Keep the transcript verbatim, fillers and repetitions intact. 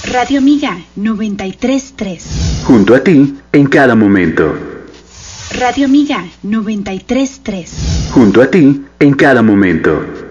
Radio Amiga noventa y tres punto tres. Junto a ti en cada momento. Radio Amiga noventa y tres punto tres. Junto a ti en cada momento.